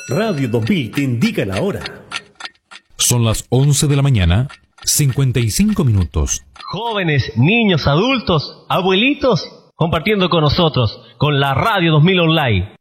Radio 2000 te indica la hora. Son las 11 de la mañana, 55 minutos. Jóvenes, niños, adultos, abuelitos, compartiendo con nosotros, con la Radio 2000 Online.